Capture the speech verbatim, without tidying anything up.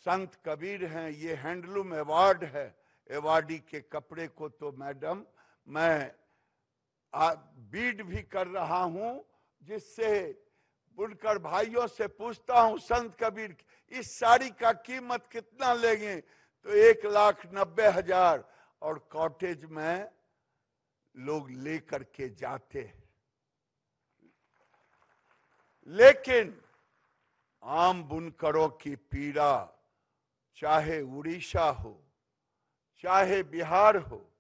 संत कबीर हैं, ये handloom award है। अवार्डी के कपड़े को तो मैडम मैं बीड भी कर रहा हूं, जिससे बुनकर भाइयों से पूछता हूं संत कबीर इस साड़ी का कीमत कितना लेंगे, तो एक लाख नब्बे हजार और कॉटेज में लोग लेकर के जाते हैं। लेकिन आम बुनकरों की पीड़ा, चाहे उड़ीसा हो, चाहे बिहार हो,